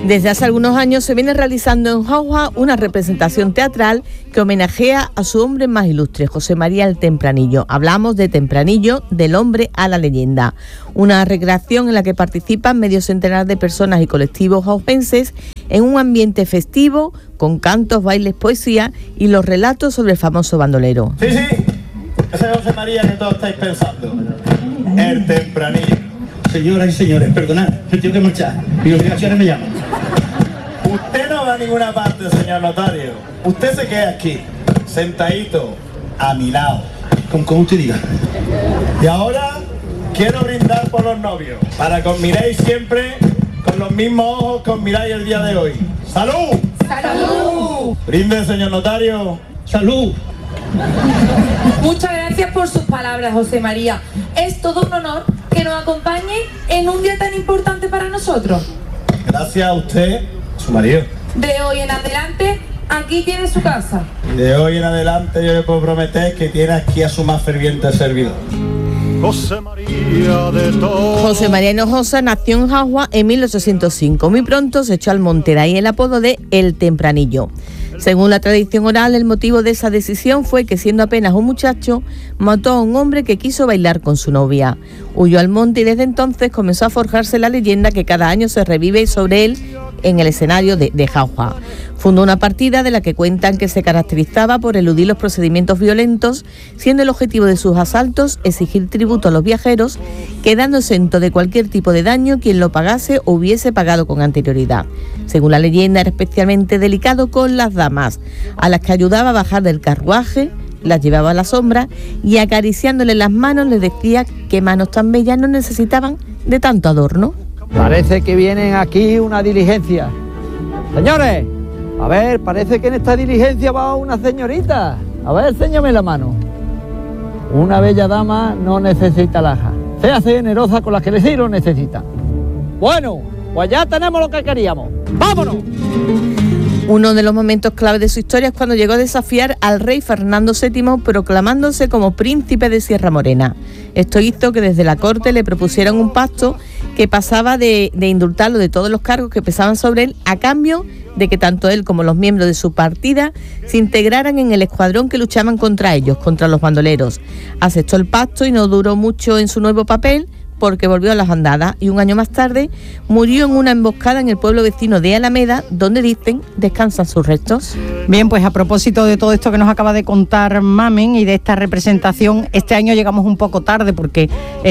Desde hace algunos años se viene realizando en Jauja una representación teatral que homenajea a su hombre más ilustre, José María el Tempranillo. Hablamos de Tempranillo, del hombre a la leyenda. Una recreación en la que participan medio centenar de personas y colectivos jaujenses en un ambiente festivo, con cantos, bailes, poesía y los relatos sobre el famoso bandolero. Sí, ese es José María que todos estáis pensando. El Tempranillo. Señoras y señores, perdonad, me tengo que marchar. Mi obligaciones me llaman. Usted no va a ninguna parte, señor notario. Usted se queda aquí, sentadito, a mi lado. Como usted diga. Y ahora quiero brindar por los novios, para que os miréis siempre con los mismos ojos que os miráis el día de hoy. ¡Salud! ¡Salud! Brinde, señor notario. ¡Salud! Muchas gracias por sus palabras, José María. Es todo un honor que nos acompañe en un día tan importante para nosotros. Gracias a usted, su marido. De hoy en adelante, aquí tiene su casa. Y de hoy en adelante yo le puedo prometer que tiene aquí a su más ferviente servidor. José María Hinojosa nació en Jauja en 1805. Muy pronto se echó al monte, de ahí el apodo de El Tempranillo. Según la tradición oral, el motivo de esa decisión fue que, siendo apenas un muchacho, mató a un hombre que quiso bailar con su novia. Huyó al monte y desde entonces comenzó a forjarse la leyenda que cada año se revive sobre él en el escenario de Jauja. Fundó una partida de la que cuentan que se caracterizaba por eludir los procedimientos violentos, siendo el objetivo de sus asaltos exigir tributo a los viajeros, quedando exento de cualquier tipo de daño quien lo pagase o hubiese pagado con anterioridad. Según la leyenda, era especialmente delicado con las damas, a las que ayudaba a bajar del carruaje, las llevaba a la sombra y acariciándole las manos les decía que manos tan bellas no necesitaban de tanto adorno. Parece que vienen aquí una diligencia. Señores, a ver, parece que en esta diligencia va una señorita. A ver, enséñame la mano. Una bella dama no necesita alhaja. Séase generosa con las que sí lo necesita. Bueno, pues ya tenemos lo que queríamos. ¡Vámonos! Uno de los momentos clave de su historia es cuando llegó a desafiar al rey Fernando VII, proclamándose como príncipe de Sierra Morena. Esto hizo que desde la corte le propusieran un pacto que pasaba de indultarlo de todos los cargos que pesaban sobre él, a cambio de que tanto él como los miembros de su partida se integraran en el escuadrón que luchaban contra ellos, contra los bandoleros. Aceptó el pacto y no duró mucho en su nuevo papel, porque volvió a las andadas y un año más tarde murió en una emboscada en el pueblo vecino de Alameda, donde dicen descansan sus restos. Bien, pues a propósito de todo esto que nos acaba de contar Mamen y de esta representación, este año llegamos un poco tarde porque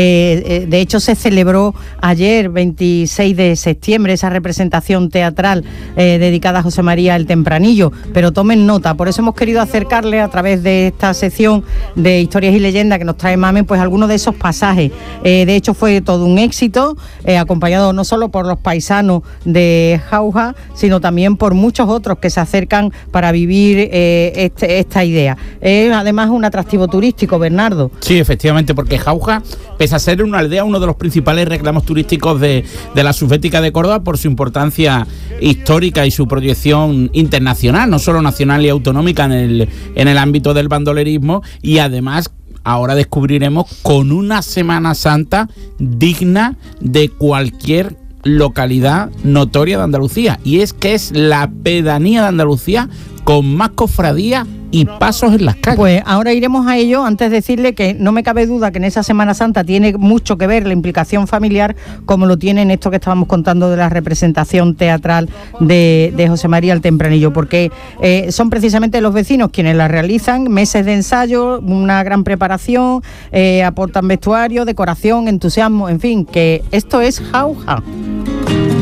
de hecho se celebró ayer, 26 de septiembre, esa representación teatral dedicada a José María el Tempranillo, pero tomen nota, por eso hemos querido acercarle a través de esta sección de historias y leyendas que nos trae Mamen, pues algunos de esos pasajes. De hecho fue todo un éxito, acompañado no solo por los paisanos de Jauja, sino también por muchos otros que se acercan para vivir esta idea. Es además un atractivo turístico, Bernardo. Sí, efectivamente, porque Jauja, pese a ser una aldea, uno de los principales reclamos turísticos de la Subbética de Córdoba por su importancia histórica y su proyección internacional, no solo nacional y autonómica en el ámbito del bandolerismo, y además ahora descubriremos con una Semana Santa digna de cualquier localidad notoria de Andalucía, y es que es la pedanía de Andalucía con más cofradías y pasos en las calles. Pues ahora iremos a ello. Antes decirle que no me cabe duda que en esa Semana Santa tiene mucho que ver la implicación familiar, como lo tiene en esto que estábamos contando de la representación teatral de José María el Tempranillo, porque son precisamente los vecinos quienes la realizan, meses de ensayo, una gran preparación, aportan vestuario, decoración, entusiasmo, en fin, que esto es Jauja.